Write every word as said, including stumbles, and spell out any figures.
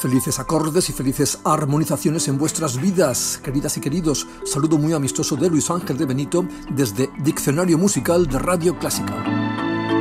Felices acordes y felices armonizaciones en vuestras vidas, queridas y queridos. Saludo muy amistoso de Luis Ángel de Benito desde Diccionario Musical de Radio Clásica.